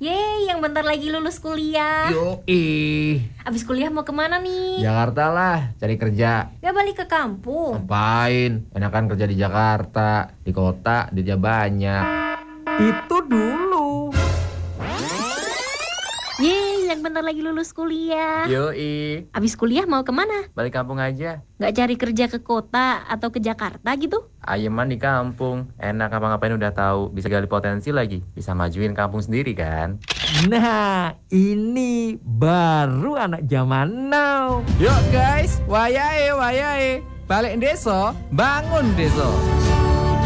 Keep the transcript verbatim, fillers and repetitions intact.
Yeay, yang bentar lagi lulus kuliah. Yoi. Abis kuliah mau kemana nih? Jakarta lah, cari kerja. Gak balik ke kampung? Ngapain? Enakan kerja di Jakarta. Di kota, duitnya banyak. Itu dulu. Yeay, yang bentar lagi lulus kuliah. Yoi. Abis kuliah mau kemana? Balik kampung aja. Gak cari kerja ke kota atau ke Jakarta gitu? Ayeman di kampung. Enak apa-ngapain udah tahu. Bisa gali potensi lagi. Bisa majuin kampung sendiri kan. Nah, ini baru anak zaman now. Yuk guys, wayahe wayahe. Balik desa, bangun desa.